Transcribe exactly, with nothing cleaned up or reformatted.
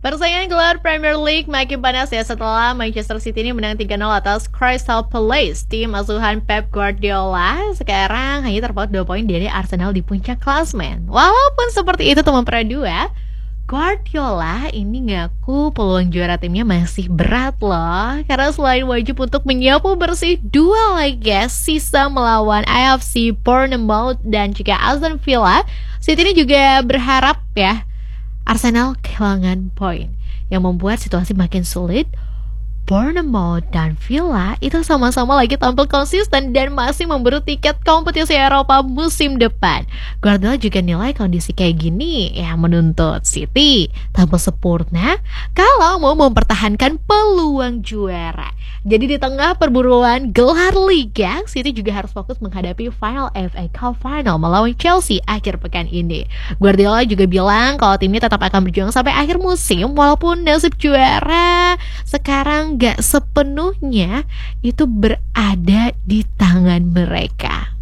Persaingan gelar Premier League makin panas ya setelah Manchester City ini menang tiga nol atas Crystal Palace. Tim asuhan Pep Guardiola sekarang hanya terpaut dua poin dari Arsenal di puncak klasmen. Walaupun seperti itu teman Pra dua, Guardiola ini ngaku peluang juara timnya masih berat loh. Karena selain wajib untuk menyapu bersih dua laga sisa melawan A F C Bournemouth dan juga Aston Villa, City ini juga berharap ya Arsenal kehilangan poin yang membuat situasi makin sulit. Bournemouth dan Villa itu sama-sama lagi tampil konsisten dan masih memburu tiket kompetisi Eropa musim depan. Guardiola juga nilai kondisi kayak gini ya menuntut City tampil sempurna kalau mau mempertahankan peluang juara. Jadi di tengah perburuan gelar Liga, City juga harus fokus menghadapi final F A Cup Final melawan Chelsea akhir pekan ini. Guardiola juga bilang kalau timnya tetap akan berjuang sampai akhir musim walaupun nasib juara sekarang gak sepenuhnya itu berada di tangan mereka.